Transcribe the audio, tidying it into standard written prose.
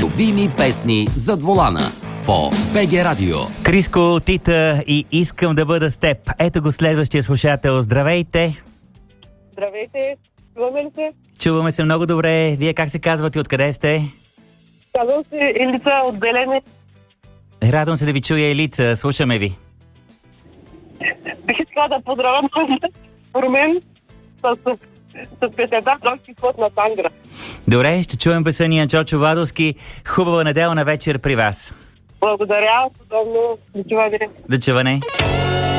Любими песни зад волана по БГ Радио. Криско, Тита и Искам да бъда с теб. Ето го следващия слушател. Здравейте! Здравейте, чуваме ли се? Чуваме се много добре. Вие как се казвате? Откъде сте? Казвам се Елица от Белене. Радвам се да ви чуя, Елица. Слушаме ви. Бих искала да поздравя Румен с песента «Горски ход на Тангра». Добре, ще чуем песен на Чочо Владовски. Хубава неделна вечер при вас. Благодаря, удобно. До чуване. До чуване.